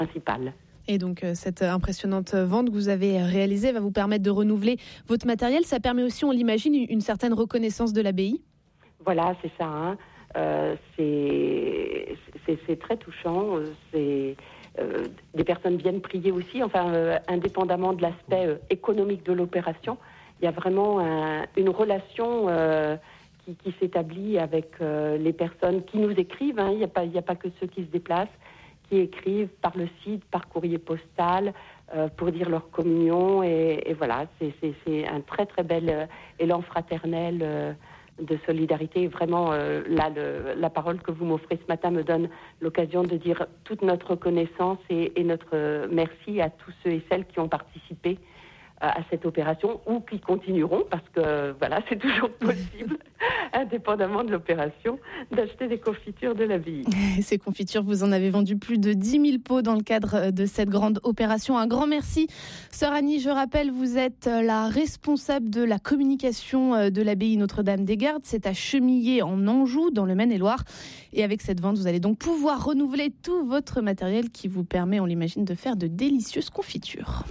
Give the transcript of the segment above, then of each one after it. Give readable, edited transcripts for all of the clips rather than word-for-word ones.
principal. Et donc cette impressionnante vente que vous avez réalisée va vous permettre de renouveler votre matériel. Ça permet aussi, on l'imagine, une certaine reconnaissance de l'abbaye. Voilà, c'est ça. C'est très touchant. Des personnes viennent prier aussi, indépendamment de l'aspect économique de l'opération. Il y a vraiment une relation qui s'établit avec les personnes qui nous écrivent. Il n'y a pas que ceux qui se déplacent, qui écrivent par le site, par courrier postal, pour dire leur communion. Et voilà, c'est un très très bel élan fraternel de solidarité. Vraiment, la parole que vous m'offrez ce matin me donne l'occasion de dire toute notre reconnaissance et notre merci à tous ceux et celles qui ont participé à cette opération ou qui continueront, parce que voilà, c'est toujours possible, indépendamment de l'opération, d'acheter des confitures de l'abbaye. Ces confitures, vous en avez vendu plus de 10 000 pots dans le cadre de cette grande opération. Un grand merci. Sœur Annie, je rappelle, vous êtes la responsable de la communication de l'abbaye Notre-Dame-des-Gardes. C'est à Chemillé, en Anjou, dans le Maine-et-Loire. Et avec cette vente, vous allez donc pouvoir renouveler tout votre matériel qui vous permet, on l'imagine, de faire de délicieuses confitures.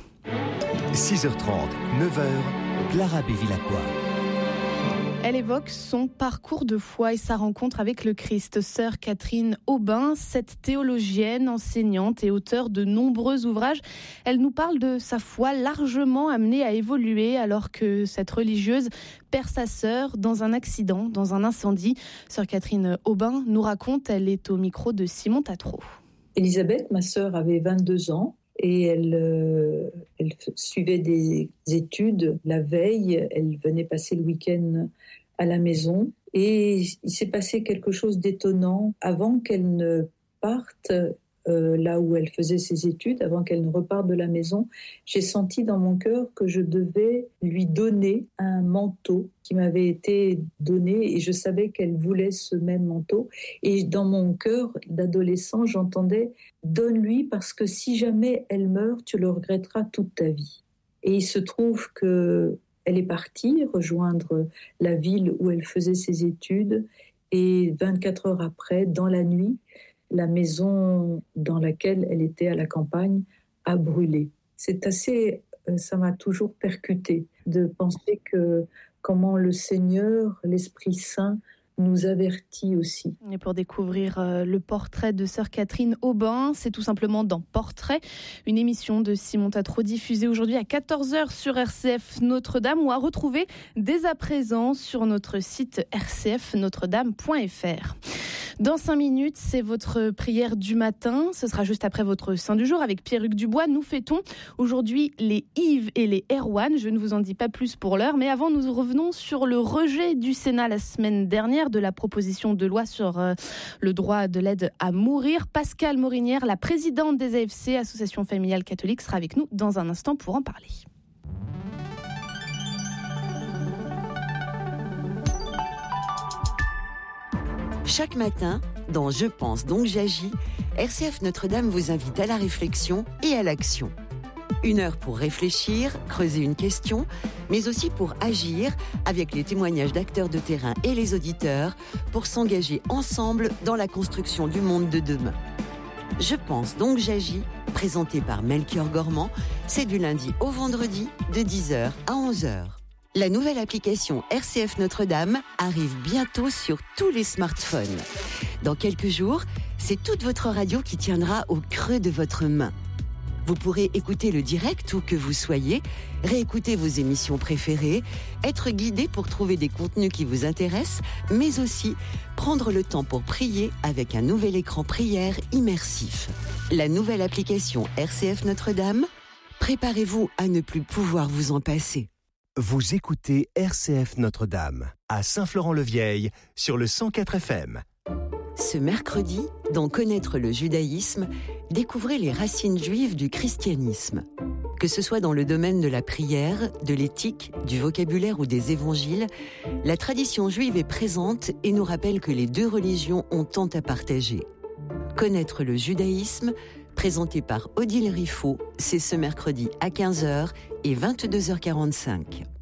6h30, 9h, Clara Bévilacqua. Elle évoque son parcours de foi et sa rencontre avec le Christ. Sœur Catherine Aubin, cette théologienne, enseignante et auteure de nombreux ouvrages, elle nous parle de sa foi largement amenée à évoluer alors que cette religieuse perd sa sœur dans un accident, dans un incendie. Sœur Catherine Aubin nous raconte, elle est au micro de Simon Tatro. Elisabeth, ma sœur, avait 22 ans. Et elle suivait des études la veille, elle venait passer le week-end à la maison. Et il s'est passé quelque chose d'étonnant. Avant qu'elle ne parte là où elle faisait ses études, avant qu'elle ne reparte de la maison, j'ai senti dans mon cœur que je devais lui donner un manteau qui m'avait été donné et je savais qu'elle voulait ce même manteau. Et dans mon cœur d'adolescent, j'entendais « Donne-lui parce que si jamais elle meurt, tu le regretteras toute ta vie ». Et il se trouve qu'elle est partie rejoindre la ville où elle faisait ses études et 24 heures après, dans la nuit, la maison dans laquelle elle était à la campagne a brûlé. Ça m'a toujours percuté de penser que comment le Seigneur, l'Esprit Saint, nous avertit aussi. Et pour découvrir le portrait de sœur Catherine Aubin, c'est tout simplement dans Portrait, une émission de Simon Tatro diffusée aujourd'hui à 14h sur RCF Notre-Dame ou à retrouver dès à présent sur notre site rcfnotredame.fr. Dans 5 minutes, c'est votre prière du matin. Ce sera juste après votre Saint du jour avec Pierre-Hugues Dubois. Nous fêtons aujourd'hui les Yves et les Erwan. Je ne vous en dis pas plus pour l'heure, mais avant, nous revenons sur le rejet du Sénat la semaine dernière de la proposition de loi sur le droit de l'aide à mourir. Pascale Morinière, la présidente des AFC, Association familiale catholique, sera avec nous dans un instant pour en parler. Chaque matin, dans Je pense donc j'agis, RCF Notre-Dame vous invite à la réflexion et à l'action. 1 heure pour réfléchir, creuser une question, mais aussi pour agir avec les témoignages d'acteurs de terrain et les auditeurs pour s'engager ensemble dans la construction du monde de demain. Je pense donc j'agis, présenté par Melchior Gormand, c'est du lundi au vendredi de 10h à 11h. La nouvelle application RCF Notre-Dame arrive bientôt sur tous les smartphones. Dans quelques jours, c'est toute votre radio qui tiendra au creux de votre main. Vous pourrez écouter le direct où que vous soyez, réécouter vos émissions préférées, être guidé pour trouver des contenus qui vous intéressent, mais aussi prendre le temps pour prier avec un nouvel écran prière immersif. La nouvelle application RCF Notre-Dame, préparez-vous à ne plus pouvoir vous en passer. Vous écoutez RCF Notre-Dame, à Saint-Florent-le-Vieil, sur le 104 FM. Ce mercredi, dans Connaître le judaïsme, découvrez les racines juives du christianisme. Que ce soit dans le domaine de la prière, de l'éthique, du vocabulaire ou des évangiles, la tradition juive est présente et nous rappelle que les deux religions ont tant à partager. Connaître le judaïsme, présenté par Odile Riffaut, c'est ce mercredi à 15h et 22h45.